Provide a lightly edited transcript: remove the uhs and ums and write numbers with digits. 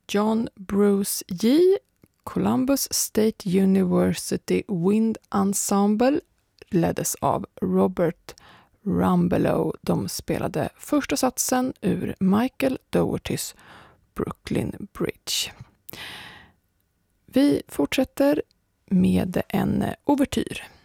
John Bruce J. Columbus State University Wind Ensemble leddes av Robert Rumbelow. De spelade första satsen ur Michael Doughertys Brooklyn Bridge. Vi fortsätter med en ouvertyr.